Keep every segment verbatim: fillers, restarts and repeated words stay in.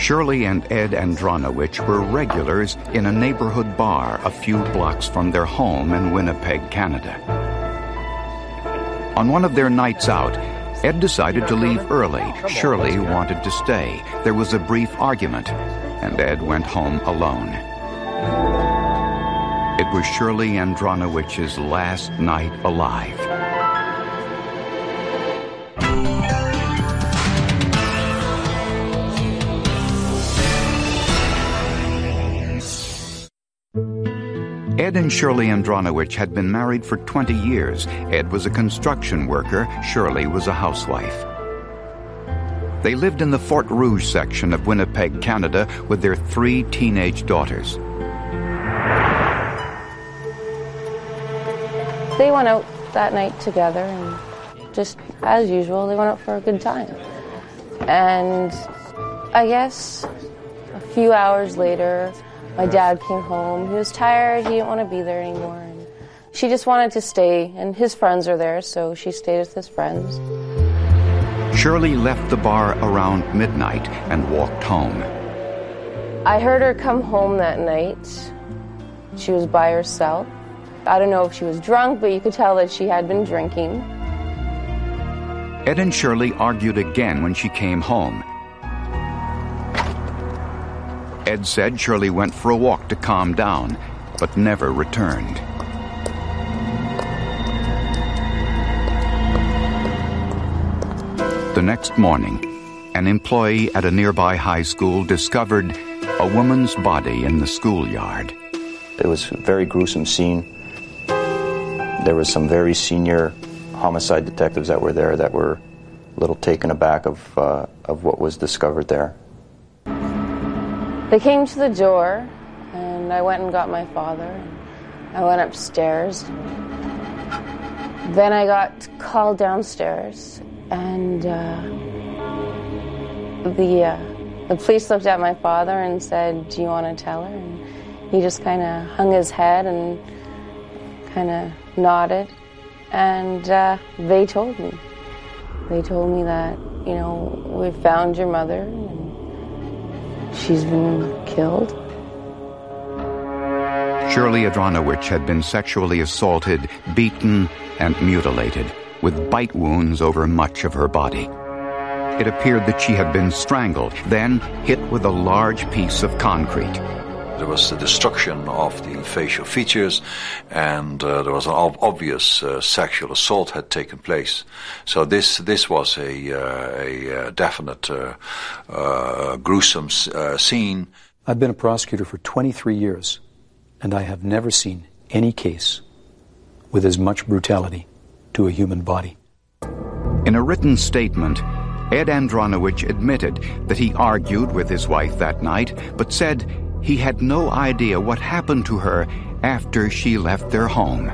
Shirley and Ed Andronowicz were regulars in a neighborhood bar a few blocks from their home in Winnipeg, Canada. On one of their nights out, Ed decided to leave early. Shirley wanted to stay. There was a brief argument, and Ed went home alone. It was Shirley Andronowicz's last night alive. Ed and Shirley Andronowicz had been married for twenty years. Ed was a construction worker. Shirley was a housewife. They lived in the Fort Rouge section of Winnipeg, Canada, with their three teenage daughters. They went out that night together, and just as usual, they went out for a good time. And I guess a few hours later, my dad came home. He was tired. He didn't want to be there anymore. And she just wanted to stay, and his friends are there, so she stayed with his friends. Shirley left the bar around midnight and walked home. I heard her come home that night. She was by herself. I don't know if she was drunk, but you could tell that she had been drinking. Ed and Shirley argued again when she came home. Ed said Shirley went for a walk to calm down, but never returned. The next morning, an employee at a nearby high school discovered a woman's body in the schoolyard. It was a very gruesome scene. There was some very senior homicide detectives that were there that were a little taken aback of, uh, of what was discovered there. They came to the door, and I went and got my father. I went upstairs. Then I got called downstairs, and uh, the uh, the police looked at my father and said, "Do you want to tell her?" And he just kind of hung his head and kind of nodded, and uh, they told me. They told me that, you know, we found your mother, and she's been killed. Shirley Andronowicz had been sexually assaulted, beaten, and mutilated, with bite wounds over much of her body. It appeared that she had been strangled, then hit with a large piece of concrete. There was the destruction of the facial features, and uh, there was an ob- obvious uh, sexual assault had taken place. So this this was a, uh, a definite uh, uh, gruesome uh, scene. I've been a prosecutor for twenty-three years, and I have never seen any case with as much brutality to a human body. In a written statement, Ed Andronowicz admitted that he argued with his wife that night, but said he had no idea what happened to her after she left their home.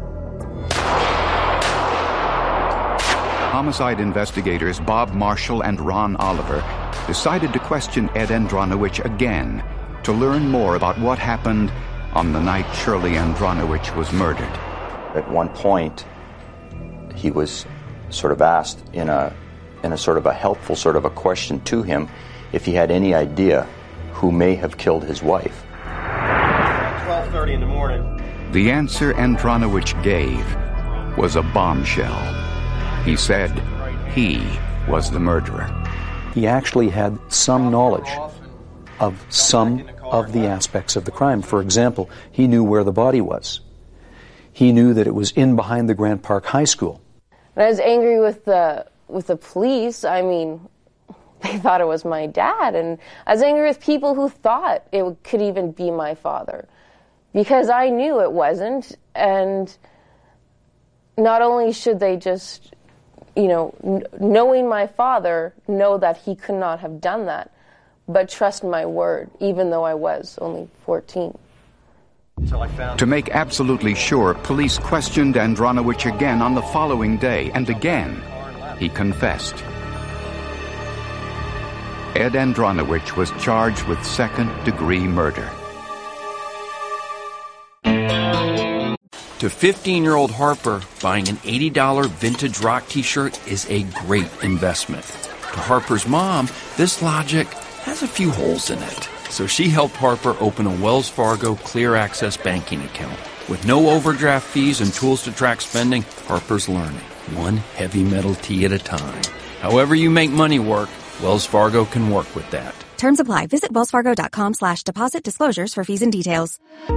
Homicide investigators Bob Marshall and Ron Oliver decided to question Ed Andronowicz again to learn more about what happened on the night Shirley Andronowicz was murdered. At one point, he was sort of asked in a, in a sort of a helpful sort of a question to him if he had any idea who may have killed his wife. twelve thirty in the morning. The answer Andronowicz gave was a bombshell. He said he was the murderer. He actually had some knowledge of some of the aspects of the crime. For example, he knew where the body was. He knew that it was in behind the Grant Park High School. And I was angry with the with the police. I mean, they thought it was my dad, and I was angry with people who thought it could even be my father, because I knew it wasn't. And not only should they just, you know, n- knowing my father, know that he could not have done that, but trust my word, even though I was only fourteen. To make absolutely sure, police questioned Andronowicz again on the following day, and again he confessed. Ed Andronowicz was charged with second-degree murder. To fifteen-year-old Harper, buying an eighty dollars vintage rock t-shirt is a great investment. To Harper's mom, this logic has a few holes in it. So she helped Harper open a Wells Fargo Clear Access banking account. With no overdraft fees and tools to track spending, Harper's learning, one heavy metal tea at a time. However you make money work, Wells Fargo can work with that. Terms apply. Visit wellsfargo.com slash deposit disclosures for fees and details.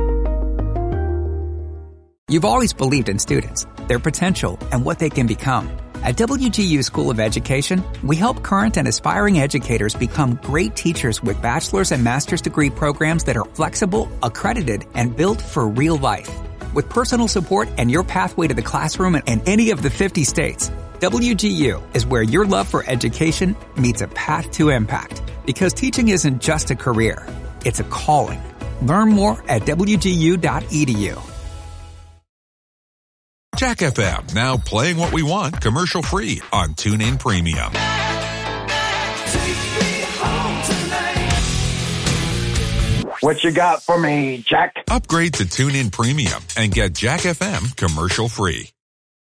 You've always believed in students, their potential, and what they can become. At W G U School of Education, we help current and aspiring educators become great teachers with bachelor's and master's degree programs that are flexible, accredited, and built for real life. With personal support and your pathway to the classroom in any of the fifty states, W G U is where your love for education meets a path to impact. Because teaching isn't just a career, it's a calling. Learn more at W G U dot E D U. Jack F M, now playing what we want commercial-free on TuneIn Premium. What you got for me, Jack? Upgrade to TuneIn Premium and get Jack F M commercial-free.